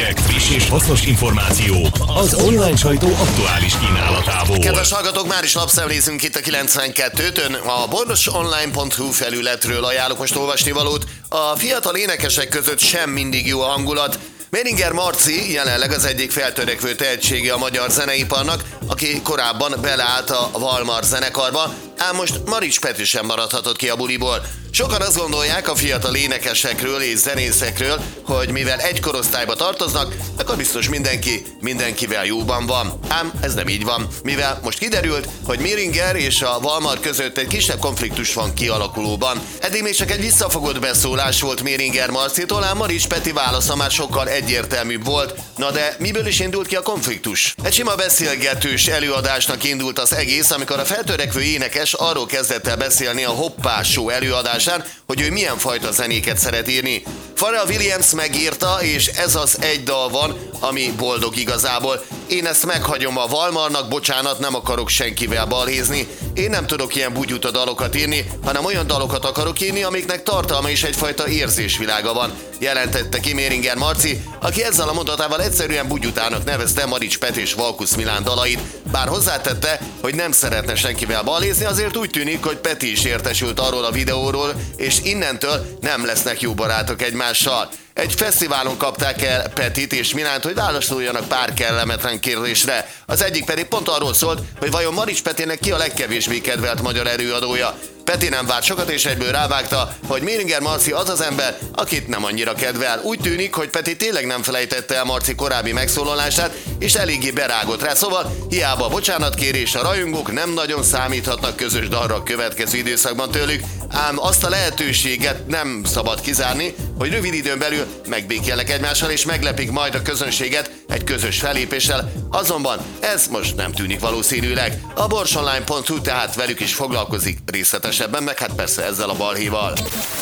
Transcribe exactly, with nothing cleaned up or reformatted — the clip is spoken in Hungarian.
hírek, friss és hasznos információ az online sajtó aktuális kínálatából. Kedves hallgatók, már is lapszemlézünk itt a kilencvenkettőn. A borosonline pont hu felületről ajánlok most olvasnivalót. A fiatal énekesek között sem mindig jó a hangulat. Méringer Marci jelenleg az egyik feltörekvő tehetsége a magyar zeneiparnak, aki korábban beleállt a Valmar zenekarba, ám most Marics Peti sem maradhatott ki a buliból. Sokan azt gondolják a fiatal énekesekről és zenészekről, hogy mivel egy korosztályba tartoznak, akkor biztos mindenki mindenkivel jóban van. Ám ez nem így van, mivel most kiderült, hogy Méringer és a Valmar között egy kisebb konfliktus van kialakulóban. Eddig még csak egy visszafogott beszólás volt Méringer Marcitól, ám Marics Peti válasza már sokkal egyértelműbb volt. Na de miből is indult ki a konfliktus? Egy sima beszélgetős előadásnak indult az egész, amikor a feltörekvő énekes arról kezdett el beszélni a Hoppá Show előadásán, hogy ő milyen fajta zenéket szeret írni. Pharrell Williams megírta, és ez az egy dal van, ami boldog igazából. Én ezt meghagyom a Valmarnak, bocsánat, nem akarok senkivel balhézni. Én nem tudok ilyen bugyuta dalokat írni, hanem olyan dalokat akarok írni, amiknek tartalma és egyfajta érzésvilága van, jelentette ki Méringer Marci, aki ezzel a mondatával egyszerűen bugyutának nevezte Marics Peti és Valkusz Milán dalait. Bár hozzátette, hogy nem szeretne senkivel balhézni, azért úgy tűnik, hogy Peti is értesült arról a videóról, és innentől nem lesznek jó barátok egymással. Egy fesztiválon kapták el Petit és Milánt, hogy válaszoljanak pár kellemetlen kérdésre. Az egyik pedig pont arról szólt, hogy vajon Marics Petinek ki a legkevésbé kedvelt magyar előadója. Peti nem várt sokat és egyből rávágta, hogy Méringer Marci az az ember, akit nem annyira kedvel. Úgy tűnik, hogy Peti tényleg nem felejtette el Marci korábbi megszólalását, és eléggé berágott rá, szóval hiába a bocsánatkérés, a rajongók nem nagyon számíthatnak közös dalra a következő időszakban tőlük, ám azt a lehetőséget nem szabad kizárni, hogy rövid időn belül megbékélnek egymással és meglepik majd a közönséget egy közös fellépéssel, azonban ez most nem tűnik valószínűleg. A borosonline pont hu tehát velük is foglalkozik részletesebben, meg hát persze ezzel a balhéval.